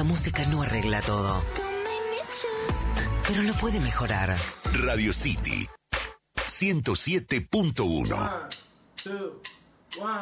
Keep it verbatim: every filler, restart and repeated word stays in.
la música no arregla todo, pero lo puede mejorar. Radio City ciento siete punto uno.